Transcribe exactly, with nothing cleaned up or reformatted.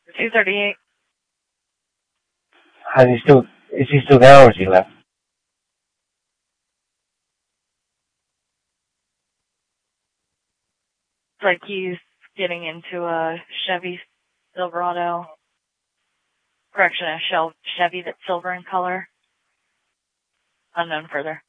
two thirty-eight. Has he still, is he still there or has he left? It's like he's getting into a Chevy Silverado. Correction, a Chevy that's silver in color. Unknown further.